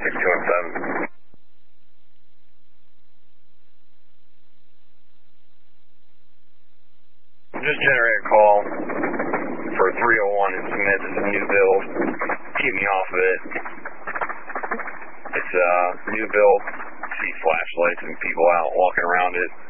6217. Just generate a call for 301 and submit this new build. Keep me off of it. It's a new build. See flashlights and people out walking around it.